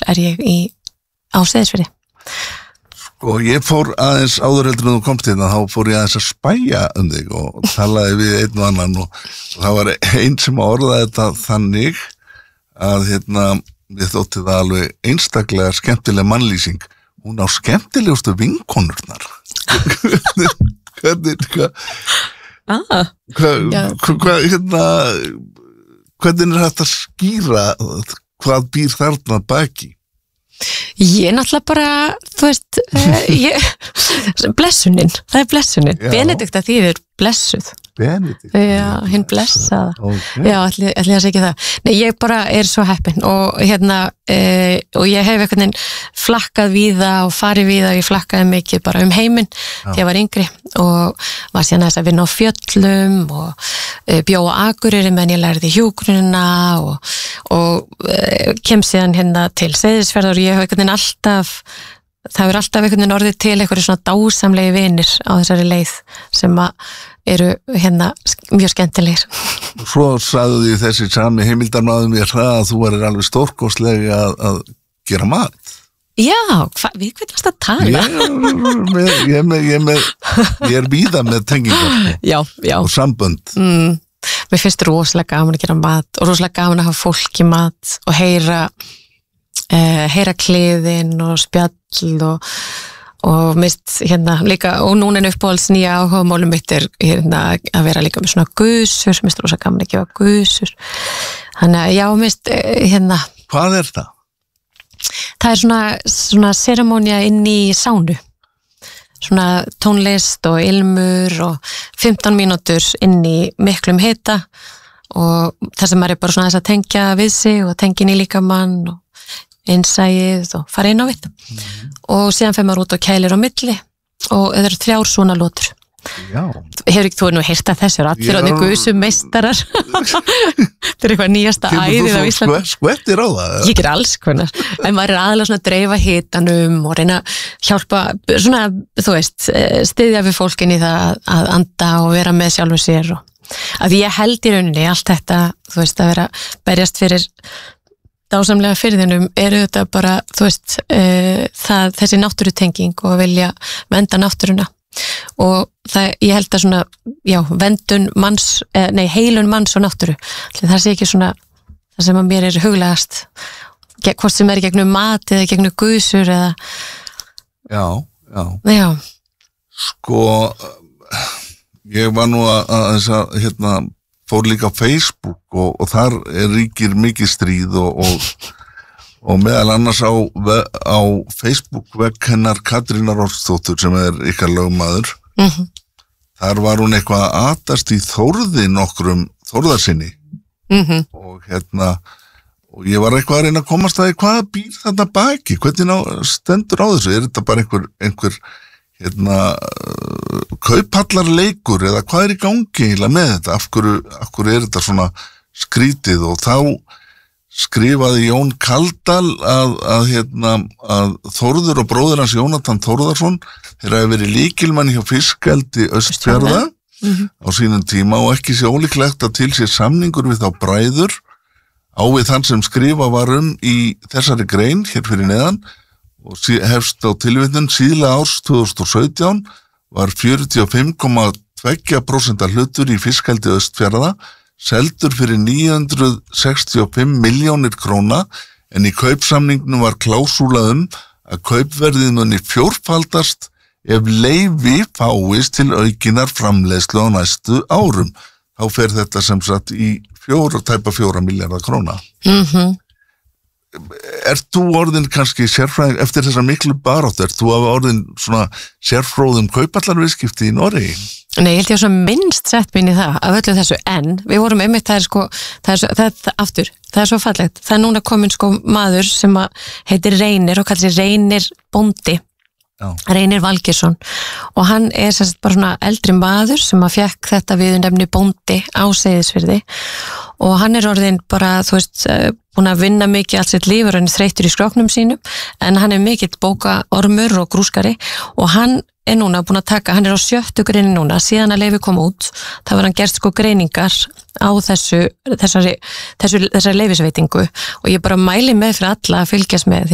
ég á Seyðisfirði. Og ég fór aðeins áður heldur en þú komst hérna, þá fór ég aðeins að spæja þig og talaði við einn og annan og það var einn sem orðaði þetta þannig að ég þótti það alveg einstaklega skemmtileg mannlýsing. Hún á skemmtilegustu vinkonurnar. Hvernig þetta skýra hvað býr þarna baki? Ég náttúrulega bara, þú veist, blessunin, það blessunin. Benedikta þýðir blessuð. Benedikta? Já, hinn blessaða. Okay. Já, ætli að segja það. Nei, ég bara svo heppin og og ég hef einhvern veginn flakkað víða og farið víða og ég flakkaði mikið bara heiminn þegar ég var yngri og var síðan þess að vinna á fjöllum og bjó á Akureyri meðan ég lærði hjúkrunina og kem síðan til Seyðisfjarðar og ég hef einhvern veginn alltaf það er alltaf einhvern veginn orðið til einhverju svona dásamlegi vinir á þessari leið sem eru mjög skemmtilegir. Svo sagði því þessi sami heimildarmaður mér að þú varir alveg stórkostlega að gera mat. Já, við hvernig varst að tala? Ég víða með tengingar já. Og sambönd. Mér finnst rosalega gaman að gera mat og rosalega gaman að hafa fólki mat og heyra kliðin og spjall og mist líka, og núna uppáhalds nýja áhugamálum mitt að vera líka með svona gusur, mist rosa gaman að gefa gusur, þannig að já, mist Hvað er það? Það er svona serimónia inn í sánu, svona tónlist og ilmur og 15 mínútur inn í miklum hita og það sem maður bara svona þess að tengja við sig og tengja inn í líkamann og innsæið og fara inn á við og síðan fer maður út og kælir á milli og það eru 3 svona lótur. Já. Hefur ekki þú nú heyrt að þessu allir og gusu meistarar þetta er eitthvað nýjasta æðið á Íslandi. Skvettir á það? Ég ger alls konar, en maður aðalega svona að dreifa hitanum og reyna að hjálpa svona, þú veist, styðja við fólkin í það að anda og vera með sjálfum sér og að ég held í rauninni allt þetta, þú veist, að vera berjast fyrir dásamlega firðinum þetta bara, þú veist, þessi náttúrutenging og vilja vernda náttúruna og ég held að svona, já, verndun manns, heilun manns og náttúru, það sé ekki svona það sem að mér huglegast hvort sem gegnum mat eða gegnum gusur eða Já. Sko ég var nú að fór líka á Facebook og þar ríkir mikið stríð og meðal annars á Facebook vegg hennar Katrínar Ormsdóttur sem ykkar lögmaður. Þar var hún eitthvað að atast í Þórði nokkrum Þórðarsinni og og ég var eitthvað að reyna að komast að hvað býr þarna baki, hvernig stendur á þessu, þetta bara einhver kauphallarleikur eða hvað í gangi með þetta, af hverju þetta svona skrítið og þá skrifaði Jón Kaldal að Þórður og bróðir hans Jónatan Þórðarsson þeir hafi verið lykilmenn hjá fiskeldi Austfjarða á sínum tíma og ekki sé ólíklegt að til sér samningur við þá bræður á við þann sem skrifa var í þessari grein hér fyrir neðan og hefst á tilvitnun síðla árs 2017 var 45,2% hlutur í fiskeldi Austfjarða seldur fyrir 965 milljónir króna en í kaupsamningnum var klásúla að kaupverðið muni fjórfaldast ef leyfi fáist til aukinnar framleiðslu á næstu árum. Þá fer þetta sem sagt í tæpa 4 milljarða króna. Ert þú orðin kannski sérfræðing eftir þessa miklu baráttu, ert þú orðin svona sérfróðum kauphallarviðskipti í Noregi? Nei, ég held ég svona minnst sett mín í það af öllu þessu, en við vorum einmitt það er svo fallegt, það er núna komin maður sem heitir Reynir og kallar sig Reynir bóndi. Reynir Valgeirsson og hann sérst bara svona eldri maður sem fekk þetta viðurnefni bóndi á Seyðisfirði og hann orðin bara, þú veist, búin að vinna mikið allt sitt líf og hann þreyttur í skróknum sínum en hann mikill bókaormur og grúskari og hann núna búin að taka, hann á 7. greinin núna síðan að leyfi kom út, það var hann gerst greiningar á þessari leyfisveitingu og ég bara mæli með fyrir alla að fylgjast með